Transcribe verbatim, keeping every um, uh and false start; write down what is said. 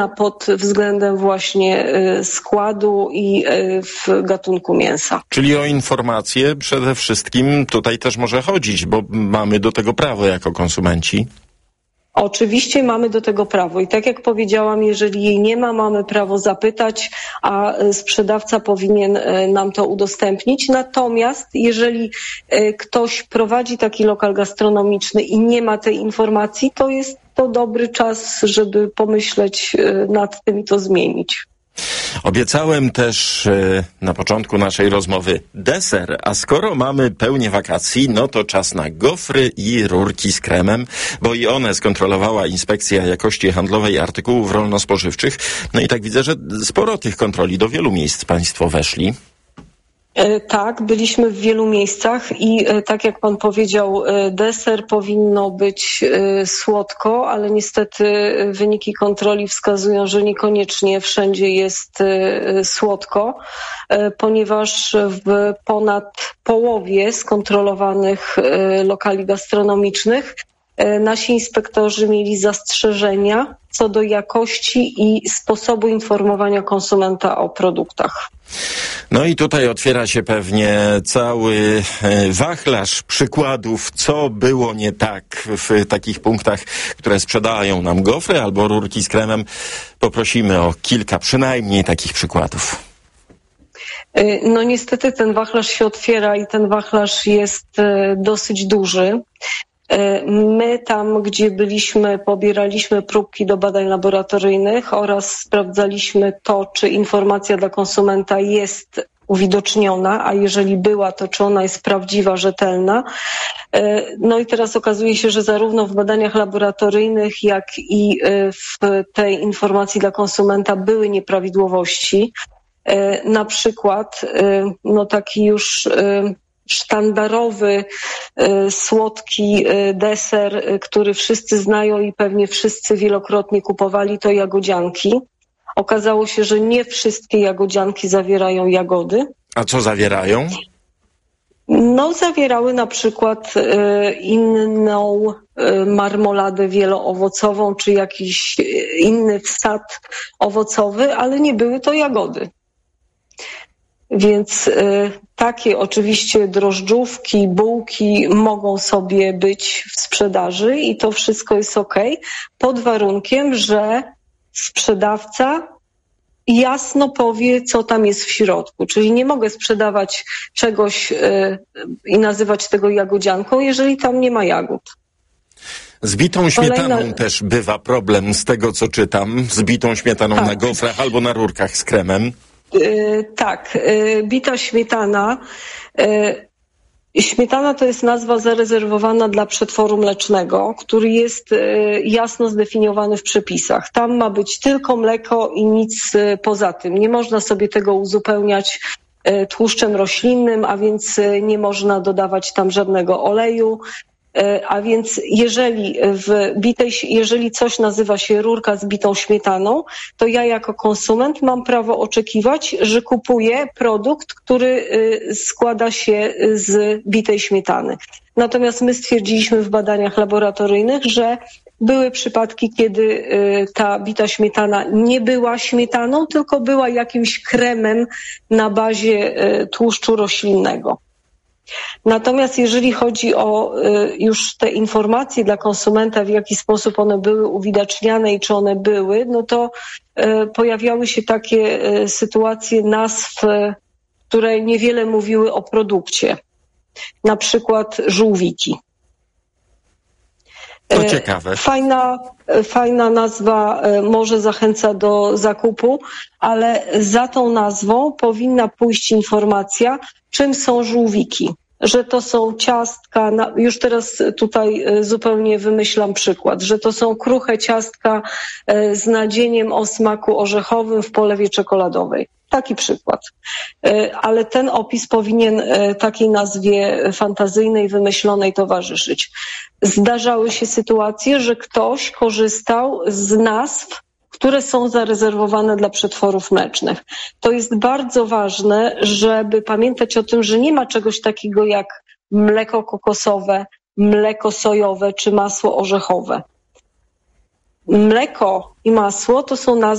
pod względem właśnie składu i w gatunku mięsa. Czyli o informacje przede wszystkim tutaj też może chodzić, bo mamy do tego prawo jako konsumenci. Oczywiście mamy do tego prawo i tak jak powiedziałam, jeżeli jej nie ma, mamy prawo zapytać, a sprzedawca powinien nam to udostępnić. Natomiast jeżeli ktoś prowadzi taki lokal gastronomiczny i nie ma tej informacji, to jest to dobry czas, żeby pomyśleć nad tym i to zmienić. Obiecałem też na początku naszej rozmowy deser, a skoro mamy pełnię wakacji, no to czas na gofry i rurki z kremem, bo i one skontrolowała Inspekcja Jakości Handlowej Artykułów Rolno-Spożywczych. No i tak widzę, że sporo tych kontroli, do wielu miejsc państwo weszli. Tak, byliśmy w wielu miejscach i tak jak pan powiedział, deser powinno być słodko, ale niestety wyniki kontroli wskazują, że niekoniecznie wszędzie jest słodko, ponieważ w ponad połowie skontrolowanych lokali gastronomicznych nasi inspektorzy mieli zastrzeżenia co do jakości i sposobu informowania konsumenta o produktach. No i tutaj otwiera się pewnie cały wachlarz przykładów, co było nie tak w takich punktach, które sprzedają nam gofry albo rurki z kremem. Poprosimy o kilka przynajmniej takich przykładów. No niestety ten wachlarz się otwiera i ten wachlarz jest dosyć duży. My tam, gdzie byliśmy, pobieraliśmy próbki do badań laboratoryjnych oraz sprawdzaliśmy to, czy informacja dla konsumenta jest uwidoczniona, a jeżeli była, to czy ona jest prawdziwa, rzetelna. No i teraz okazuje się, że zarówno w badaniach laboratoryjnych, jak i w tej informacji dla konsumenta były nieprawidłowości. Na przykład, no taki już sztandarowy, słodki deser, który wszyscy znają i pewnie wszyscy wielokrotnie kupowali, to jagodzianki. Okazało się, że nie wszystkie jagodzianki zawierają jagody. A co zawierają? No, zawierały na przykład inną marmoladę wieloowocową, czy jakiś inny wsad owocowy, ale nie były to jagody. Więc y, takie oczywiście drożdżówki, bułki mogą sobie być w sprzedaży i to wszystko jest okej, pod warunkiem, że sprzedawca jasno powie, co tam jest w środku. Czyli nie mogę sprzedawać czegoś y, i nazywać tego jagodzianką, jeżeli tam nie ma jagód. Z bitą śmietaną Kolejna... też bywa problem z tego, co czytam. Z bitą śmietaną tak. Na gofrach albo na rurkach z kremem. Yy, tak, yy, bita śmietana. Yy, śmietana to jest nazwa zarezerwowana dla przetworu mlecznego, który jest yy, jasno zdefiniowany w przepisach. Tam ma być tylko mleko i nic yy, poza tym. Nie można sobie tego uzupełniać yy, tłuszczem roślinnym, a więc yy, nie można dodawać tam żadnego oleju. A więc jeżeli w bitej, jeżeli coś nazywa się rurka z bitą śmietaną, to ja jako konsument mam prawo oczekiwać, że kupuję produkt, który składa się z bitej śmietany. Natomiast my stwierdziliśmy w badaniach laboratoryjnych, że były przypadki, kiedy ta bita śmietana nie była śmietaną, tylko była jakimś kremem na bazie tłuszczu roślinnego. Natomiast jeżeli chodzi o już te informacje dla konsumenta, w jaki sposób one były uwidaczniane i czy one były, no to pojawiały się takie sytuacje nazw, które niewiele mówiły o produkcie. Na przykład żółwiki. To ciekawe. Fajna, fajna nazwa, może zachęca do zakupu, ale za tą nazwą powinna pójść informacja, czym są żółwiki. Że to są ciastka, już teraz tutaj zupełnie wymyślam przykład, że to są kruche ciastka z nadzieniem o smaku orzechowym w polewie czekoladowej. Taki przykład. Ale ten opis powinien takiej nazwie fantazyjnej, wymyślonej towarzyszyć. Zdarzały się sytuacje, że ktoś korzystał z nazw, które są zarezerwowane dla przetworów mlecznych. To jest bardzo ważne, żeby pamiętać o tym, że nie ma czegoś takiego jak mleko kokosowe, mleko sojowe czy masło orzechowe. mleko i masło to są nazwy